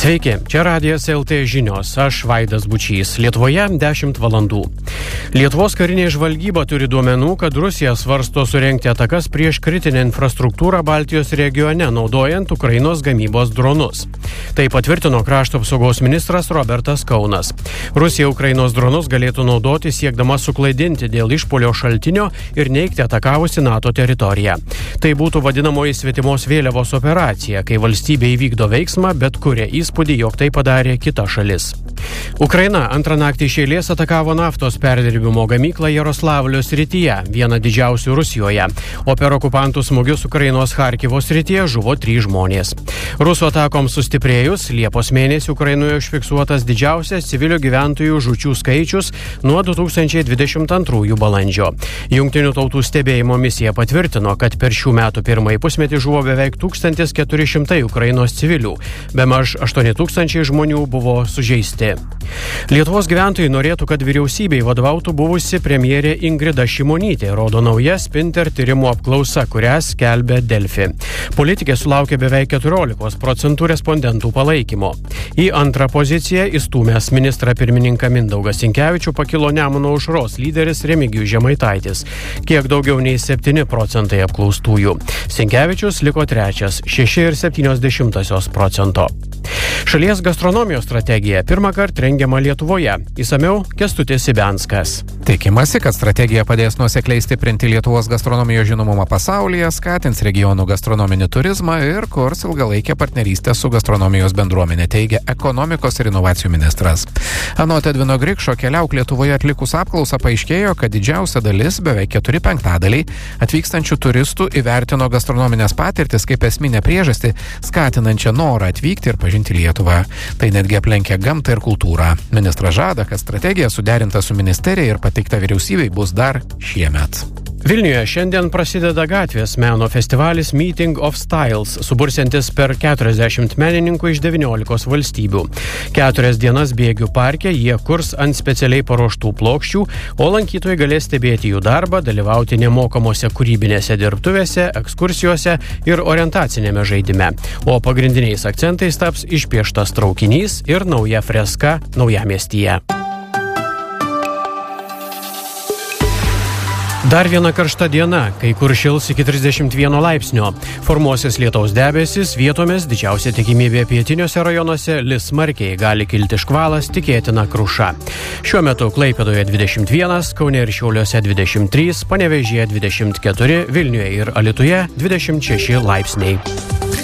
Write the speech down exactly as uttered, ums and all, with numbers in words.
Sveiki, čia Radijas L T žinios, aš Vaidas Bučys. Lietuvoje dešimt valandų. Lietuvos karinė žvalgyba turi duomenų, kad Rusija svarsto surengti atakas prieš kritinę infrastruktūrą Baltijos regione, naudojant Ukrainos gamybos dronus. Tai patvirtino krašto apsaugos ministras Robertas Kaunas. Rusija Ukrainos dronus galėtų naudoti siekdama suklaidinti dėl išpuolio šaltinio ir neigti atakavusi NATO teritoriją. Tai būtų vadinamoji svetimos vėliavos operacija, kai valstybė įvykdo veiksmą, bet kuria įspūdį, jog tai padarė kita šalis. Ukraina antrą naktį iš eilės atakavo naftos perdirbimo gamyklą Jaroslavlio srityje, vieną didžiausių Rusijoje, o per okupantų smūgius Ukrainos Charkivo srityje žuvo trys žmonės. Rusų atakoms sustiprėjus, Liepos mėnesį Ukrainoje užfiksuotas didžiausias civilių gyventojų žūčių skaičius nuo du tūkstančiai dvidešimt antrųjų balandžio. Jungtinių tautų stebėjimo misija patvirtino, kad per šių metų pirmąjį pusmetį žuvo beveik tūkstantis keturi šimtai Ukrainos civilių, bemaž aštuoni tūkstančiai žmonių buvo sužeisti. Lietuvos gyventojai norėtų, kad vyriausybei vadovautų buvusi premjerė Ingrida Šimonytė, rodo nauja Spinter tyrimų apklausa, kurią skelbia Delfi. Politikė sulaukė beveik keturiolikos procentų respondentų palaikymo. Į antrą poziciją įstūmęs ministrą pirmininką Mindaugą Sinkevičių pakilo Nemuno aušros lyderis Remigijus Žemaitaitis, kiek daugiau nei septyni procentai apklaustųjų. Sinkevičius liko trečias, šeši ir septynios dešimtosios procento. Šalies gastronomijos strategija pirmą kartą rengiama Lietuvoje. Įsamiau Kęstutis Ibenskas. Tikimasi, kad strategija padės nuosekliai stiprinti Lietuvos gastronomijos žinomumą pasaulyje, skatins regionų gastronominį turizmą ir kurs ilgalaikę partnerystę su gastronomijos bendruomenė, teigia ekonomikos ir inovacijų ministras. Anot Edvino Grikšo, Keliauk Lietuvoje atlikus apklausą paaiškėjo, kad didžiausia dalis, beveik keturi penktadaliai, atvykstančių turistų įvertino gastronominės patirtis kaip esminę priežastį, skatinančią norą atvykti ir pažinti Lietuvą. Tai netgi aplenkia gamtą ir kultūrą. Ministras žada, kad strategija suderinta su ministerija ir pateikta vyriausybei bus dar šiemet. Vilniuje šiandien prasideda gatvės meno festivalis Meeting of Styles, subursiantis per keturiasdešimt menininkų iš devyniolikos valstybių. Keturias dienas bėgių parke jie kurs ant specialiai paruoštų plokščių, o lankytojai galės stebėti jų darbą, dalyvauti nemokamose kūrybinėse dirbtuvėse, ekskursijose ir orientacinėme žaidime. O pagrindiniais akcentais taps išpieštas traukinys ir nauja freska Naujamiestyje. Dar viena karšta diena, kai kur šils iki trisdešimt vieno laipsnio. Formuosis lietaus debesis, vietomis didžiausia tikimybė pietiniuose rajonuose lis smarkiai, gali kilti škvalas, tikėtina kruša. Šiuo metu Klaipėdoje dvidešimt vienas, Kaune ir Šiauliuose dvidešimt trys, Panevėžyje dvidešimt keturi, Vilniuje ir Alytuje dvidešimt šeši laipsniai.